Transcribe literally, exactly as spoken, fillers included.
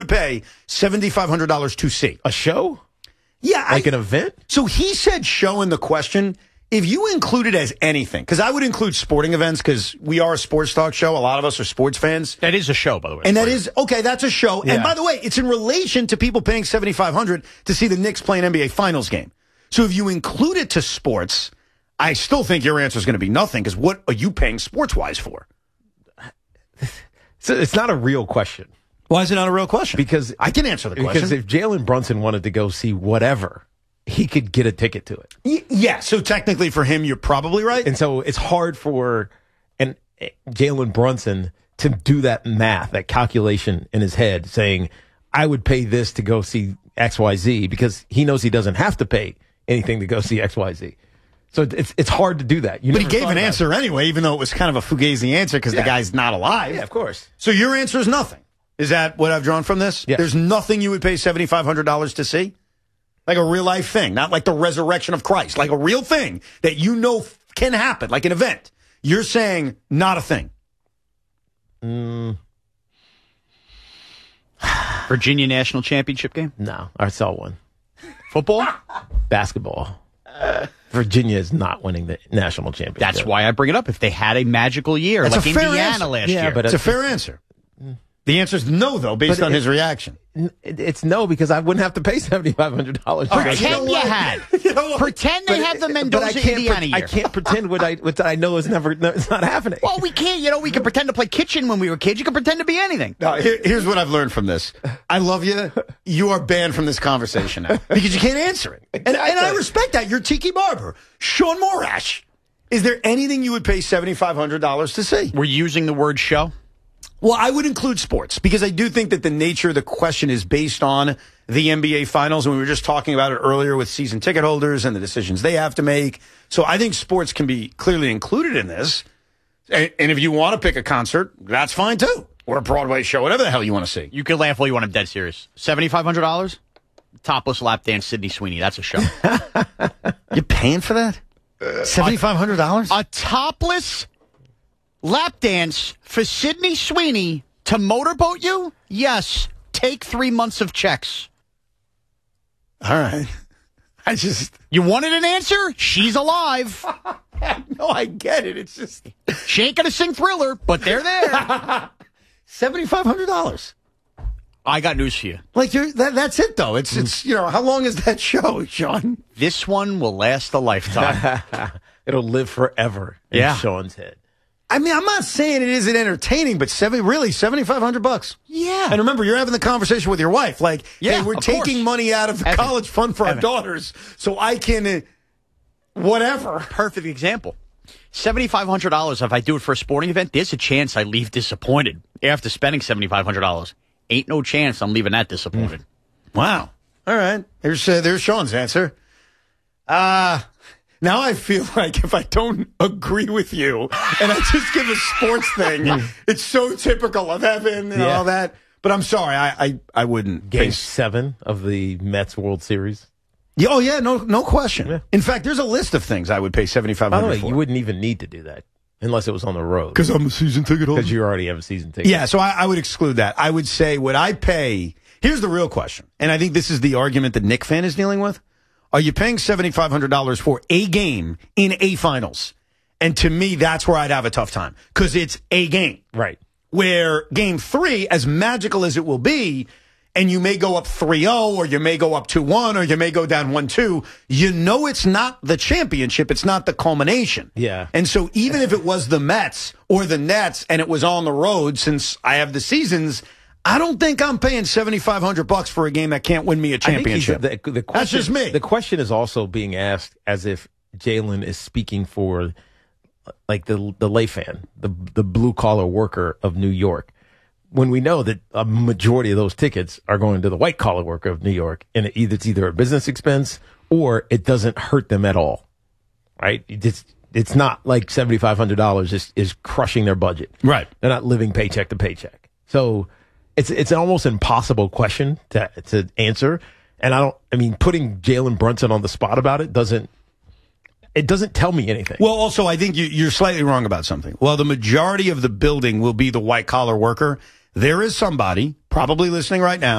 pay seven thousand five hundred dollars to see? A show? Yeah. Like I, an event? So he said show in the question. If you include it as anything, because I would include sporting events because we are a sports talk show. A lot of us are sports fans. That is a show, by the way. And that is, okay, that's a show. Yeah. And by the way, it's in relation to people paying seven thousand five hundred dollars to see the Knicks play an N B A Finals game. So if you include it to sports, I still think your answer is going to be nothing because what are you paying sports-wise for? So it's not a real question. Why is it not a real question? Because I can answer the question. Because if Jalen Brunson wanted to go see whatever, he could get a ticket to it. Y- yeah, so technically for him, you're probably right. And so it's hard for an Jalen Brunson to do that math, that calculation in his head, saying, I would pay this to go see X Y Z, because he knows he doesn't have to pay anything to go see X Y Z. So it's it's hard to do that. You but he never gave an answer it. anyway, even though it was kind of a fugazi answer because Yeah. the guy's not alive. Yeah, of course. So your answer is nothing. Is that what I've drawn from this? Yes. There's nothing you would pay seven thousand five hundred dollars to see? Like a real life thing, not like the resurrection of Christ, like a real thing that you know can happen, like an event. You're saying not a thing. Mm, Virginia National Championship game? no, I saw one. Football? Basketball. Virginia is not winning the national championship. That's why I bring it up. If they had a magical year, That's like a fair Indiana answer. last Yeah, year. but It's a fair answer. The answer is no, though, based But on it- his reaction. It's no, because I wouldn't have to pay seven thousand five hundred dollars. Pretend you, what? had. You know what? Pretend they But- have the but Mendoza, I can't Indiana pre- year. I can't pretend what I what I know is never no, it's not happening. Well, we can't. You know, we can pretend to play kitchen when we were kids. You can pretend to be anything. No, here, here's what I've learned from this. I love you. You are banned from this conversation now because you can't answer it. And, and I respect that. You're Tiki Barber. Sean Morash. Is there anything you would pay seven thousand five hundred dollars to see? We're using the word show. Well, I would include sports because I do think that the nature of the question is based on the N B A Finals. And we were just talking about it earlier with season ticket holders and the decisions they have to make. So I think sports can be clearly included in this. And, and if you want to pick a concert, that's fine too. Or a Broadway show, whatever the hell you want to see. You can laugh all you want. I'm dead serious. seven thousand five hundred dollars? Topless lap dance, Sydney Sweeney. That's a show. You're paying for that? seven thousand five hundred dollars? A topless lap dance for Sydney Sweeney to motorboat you? Yes. Take three months of checks. All right. I just, You wanted an answer? She's alive. no, I get it. It's just She ain't going to sing Thriller, but they're there. seven thousand five hundred dollars. I got news for you. Like, you're, that, that's it, though. It's, it's, you know, how long is that show, Sean? This one will last a lifetime. It'll live forever in Yeah. Sean's head. I mean, I'm not saying it isn't entertaining, but seven, really, seven thousand five hundred bucks. Yeah. And remember, you're having the conversation with your wife. Like, Yeah, hey, we're of taking course. money out of the Evan. college fund for our Evan. daughters so I can, uh, whatever. Perfect example. seven thousand five hundred dollars, if I do it for a sporting event, there's a chance I leave disappointed after spending seven thousand five hundred dollars. Ain't no chance I'm leaving that disappointed. Wow. All right. There's, uh, there's Sean's answer. Uh, now I feel like if I don't agree with you and I just give a sports thing, it's so typical of Evan and Yeah. all that. But I'm sorry, I, I, I wouldn't. Game face- seven of the Mets World Series. Yeah, oh, yeah, no no question. Yeah. In fact, there's a list of things I would pay seven thousand five By the hundred way, dollars for. you wouldn't even need to do that unless it was on the road. Because I'm a season ticket holder. Because you already have a season ticket. Yeah, so I, I would exclude that. I would say, would I pay? Here's the real question, and I think this is the argument that Nick fan is dealing with. Are you paying seven thousand five hundred dollars for a game in a finals? And to me, that's where I'd have a tough time because it's a game. Right. Where game three, as magical as it will be, and you may go up three oh, or you may go up two one, or you may go down one two, you know it's not the championship. It's not the culmination. Yeah. And so even if it was the Mets or the Nets and it was on the road, since I have the seasons, I don't think I'm paying seven thousand five hundred bucks for a game that can't win me a I think he's- championship. The, the question, That's just me. The question is also being asked as if Jalen is speaking for like the the lay fan, the the blue collar worker of New York, when we know that a majority of those tickets are going to the white collar worker of New York, and it either it's either a business expense or it doesn't hurt them at all, right? It's it's not like seventy five hundred dollars is is crushing their budget, Right. They're not living paycheck to paycheck, so it's it's an almost impossible question to to answer. And I don't, I mean, putting Jalen Brunson on the spot about it doesn't. It doesn't tell me anything. Well, also, I think you, you're slightly wrong about something. While the majority of the building will be the white-collar worker, there is somebody probably listening right now.